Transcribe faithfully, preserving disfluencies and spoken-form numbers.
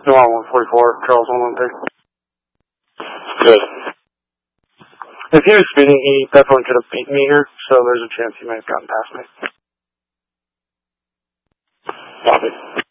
No, one forty-four, Charles one one three. Good. If he was speeding, he definitely could have beaten me here, so there's a chance he might have gotten past me. Copy.